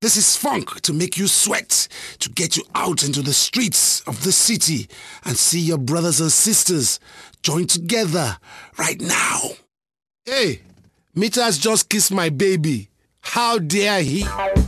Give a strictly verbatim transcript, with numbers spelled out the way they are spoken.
This is funk to make you sweat, to get you out into the streets of the city and see your brothers and sisters join together right now. Hey, Meter has just kissed my baby. How dare he?